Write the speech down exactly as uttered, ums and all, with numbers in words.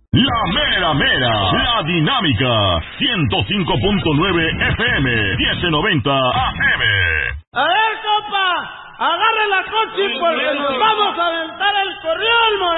La mera mera, la dinámica, ciento cinco punto nueve F M, diez noventa A M. A ver, compa, agarre la coche porque nos vamos a aventar el corrión,